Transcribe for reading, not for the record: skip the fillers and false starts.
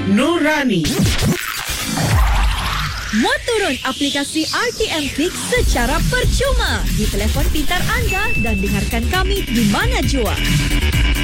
Nurani. Muat turun aplikasi RTM Click secara percuma di telefon pintar anda dan dengarkan kami di mana jua.